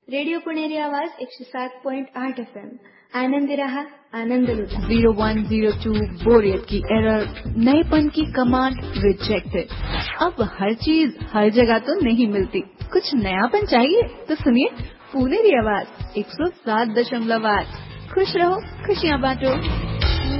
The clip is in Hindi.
रेडिओ पुणेरी आवाज 107.8 FM। आनंद रहा, आनंद लुटा। 0102 बोरियत की एरर, नएपन की कमांड रिजेक्टेड। अब हर चीज हर जगह तो नहीं मिलती, कुछ नयापन चाहिए तो सुनिए पुणेरी आवाज 107.8। खुश रहो, खुशियाँ बांटो।